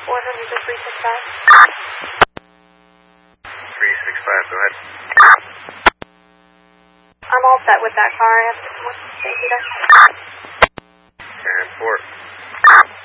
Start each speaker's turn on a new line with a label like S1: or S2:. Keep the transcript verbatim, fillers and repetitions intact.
S1: four hundred to three six five.
S2: three six five, go ahead.
S1: I'm all set with that car. I have to